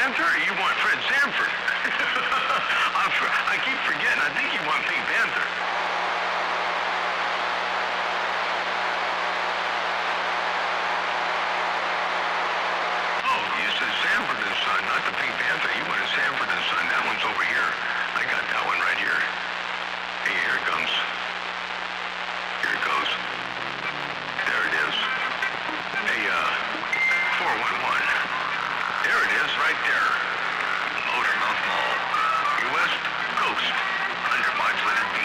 Panther or you want Fred Sanford? I keep forgetting. I think you want Pink Panther.